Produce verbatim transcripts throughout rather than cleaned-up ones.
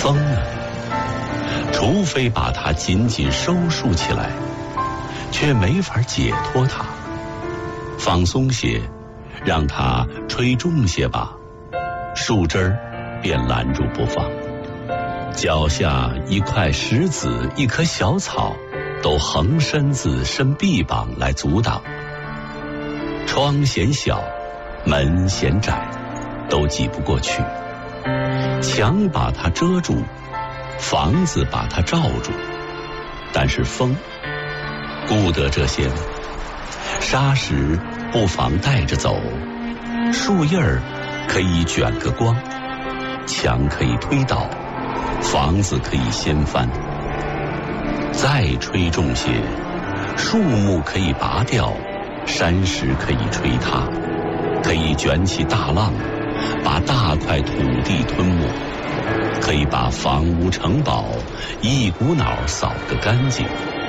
风呢，除非把它紧紧收束起来，却没法解脱它。放松些，让它吹重些吧，树枝儿便拦住不放。脚下一块石子，一棵小草，都横身子伸臂膀来阻挡。窗嫌小，门嫌窄，都挤不过去。墙把它遮住，房子把它罩住，但是风顾得这些吗？沙石不妨带着走，树叶儿可以卷个光，墙可以推倒，房子可以掀翻。再吹重些，树木可以拔掉，山石可以吹塌，可以卷起大浪，把大块土地吞没，可以把房屋城堡一股脑扫个干净。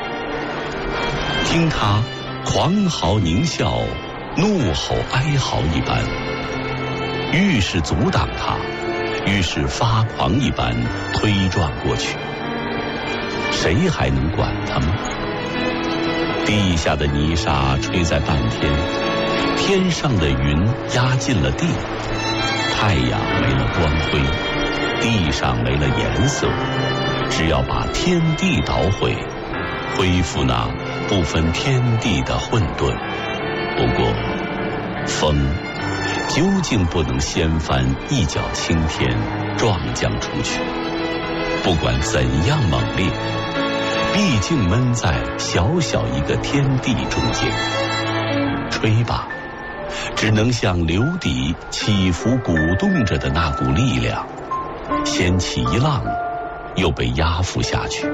听它狂嚎狞笑，怒吼哀嚎一般，愈是阻挡它，愈是发狂一般推撞过去。谁还能管它吗？地下的泥沙吹在半天，天上的云压进了地，太阳没了光辉，地上没了颜色。只要把天地捣毁，恢复那不分天地的混沌。不过风究竟不能掀翻一角青天，撞将出去。不管怎样猛烈，毕竟闷在小小一个天地中间。吹吧，只能像流底起伏鼓动着的那股力量，掀起一浪，又被压伏下去。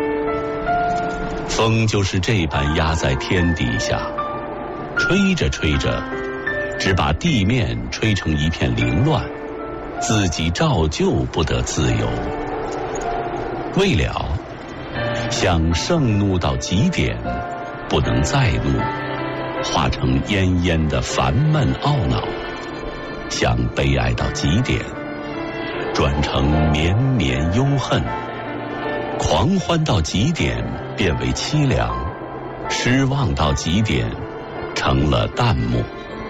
风就是这般压在天底下，吹着吹着，只把地面吹成一片凌乱，自己照旧不得自由。未了，想盛怒到极点，不能再怒，化成奄奄的烦闷懊恼；想悲哀到极点，转成绵绵忧恨；狂欢到极点，变为凄凉；失望到极点，成了淡漠。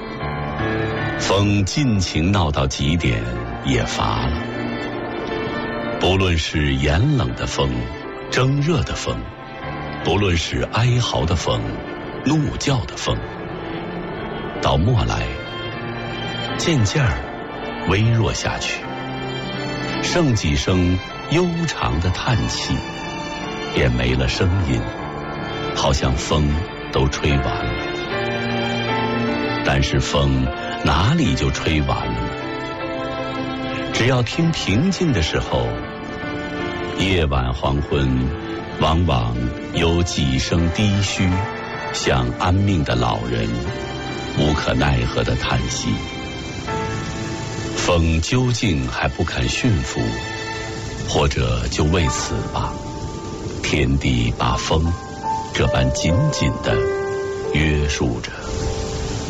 风尽情闹到极点，也乏了。不论是严冷的风，蒸热的风，不论是哀嚎的风，怒叫的风，到末来渐渐儿微弱下去，剩几声悠长的叹气，便没了声音，好像风都吹完了。但是风哪里就吹完了呢？只要听平静的时候，夜晚黄昏，往往有几声低嘘，像安命的老人无可奈何的叹息。风究竟还不肯驯服，或者就为此吧，天地把风这般紧紧地约束着。